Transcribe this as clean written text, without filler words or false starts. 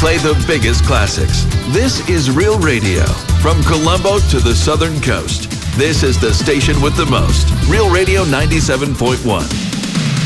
play the biggest classics. This is Real Radio. From Colombo to the Southern Coast, this is the station with the most. Real Radio 97.1.